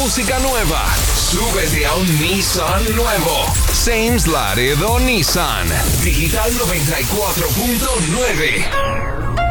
música nueva. Súbete a un Nissan nuevo. Sames Laredo Nissan. Digital 94.9.